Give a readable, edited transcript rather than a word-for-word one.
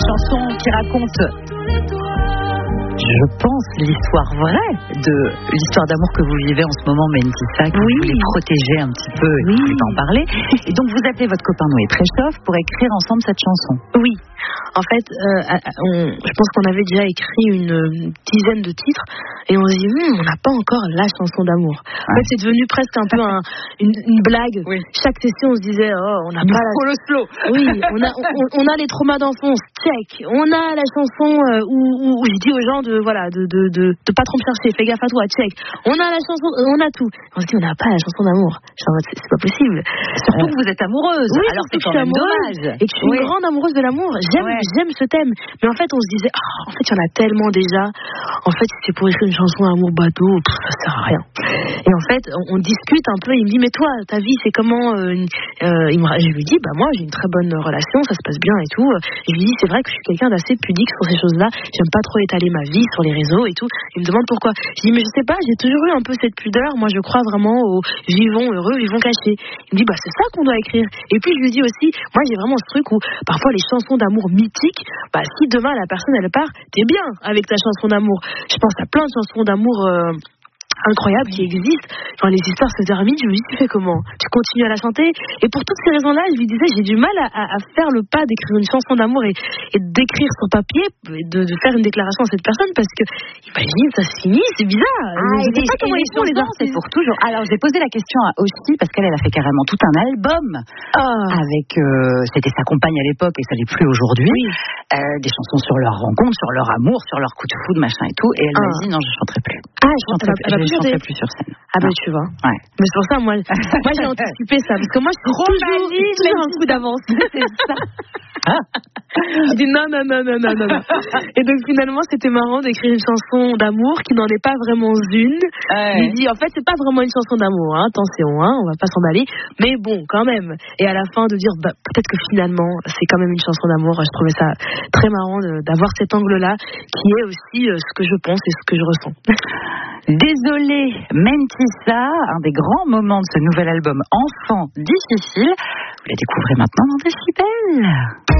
chanson qui raconte, je pense, l'histoire vraie de l'histoire d'amour que vous vivez en ce moment, Mentissa, que vous voulez protéger un petit peu et vous voulez en parler. Et donc vous appelez votre copain Noé Préchoff pour écrire ensemble cette chanson. Oui. En fait, je pense qu'on avait déjà écrit une dizaine de titres et on se dit, on n'a pas encore la chanson d'amour. En fait, c'est devenu presque un peu une blague. Oui. Chaque session, on se disait, on n'a pas le slow. Oui, on a les traumas d'enfance, check. On a la chanson où je dis aux gens de pas trop me chercher, fais gaffe à toi, check. On a la chanson, on a tout. On se dit, on n'a pas la chanson d'amour. C'est pas possible. Surtout que vous êtes amoureuse. Oui, alors c'est quand même dommage. Et que je suis une grande amoureuse de l'amour. J'aime ce thème. Mais en fait, on se disait, en fait, il y en a tellement déjà. En fait, si c'est pour écrire une chanson amour bateau, ça sert à rien. Et en fait, on discute un peu. Il me dit, mais toi, ta vie, c'est comment je lui dis, moi, j'ai une très bonne relation, ça se passe bien et tout. Et je lui dis, c'est vrai que je suis quelqu'un d'assez pudique sur ces choses-là. J'aime pas trop étaler ma vie sur les réseaux et tout. Il me demande pourquoi. Je dis, mais je sais pas, j'ai toujours eu un peu cette pudeur. Moi, je crois vraiment au vivons heureux, vivons cachés. Il me dit, c'est ça qu'on doit écrire. Et puis, je lui dis aussi, moi, j'ai vraiment ce truc où, parfois, les chansons d'amour mythiques, si demain la personne elle part, t'es bien avec ta chanson d'amour. Je pense à plein de chansons d'amour incroyables qui existent. Enfin, les histoires se terminent, je me dis, tu fais comment? Tu continues à la chanter? Et pour toutes ces raisons-là, je lui disais, j'ai du mal à faire le pas d'écrire une chanson d'amour et d'écrire sur papier, de faire une déclaration à cette personne, parce que, imagine, ça se finit, c'est bizarre. Je sais pas comment ils font les artistes. C'est pour toujours. Alors, j'ai posé la question à Oshi, parce qu'elle a fait carrément tout un album avec, c'était sa compagne à l'époque et ça l'est plus aujourd'hui. Des chansons sur leur rencontre, sur leur amour, sur leur coup de foudre, machin et tout. Et elle m'a dit, non, je chanterai plus. Je chanterai plus sur scène. Tu vois. Ouais. Mais c'est pour ça, moi j'ai anticipé ça. Parce que moi, je suis toujours un coup d'avance. C'est ça. Je dis non. Et donc finalement, c'était marrant d'écrire une chanson d'amour qui n'en est pas vraiment une. Je dis, en fait, c'est pas vraiment une chanson d'amour. Attention, on va pas s'emballer. Mais bon, quand même. Et à la fin, de dire, peut-être que finalement, c'est quand même une chanson d'amour. Je trouvais ça très marrant d'avoir cet angle-là qui est aussi ce que je pense et ce que je ressens. Désolée, Mentissa, un des grands moments de ce nouvel album Enfant difficile. Vous la découvrez maintenant dans Décibel.